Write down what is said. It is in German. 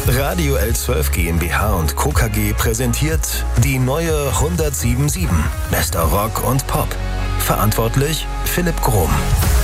Radio L12 GmbH und Co. KG präsentiert die neue 107.7. Bester Rock und Pop. Verantwortlich Philipp Grohm.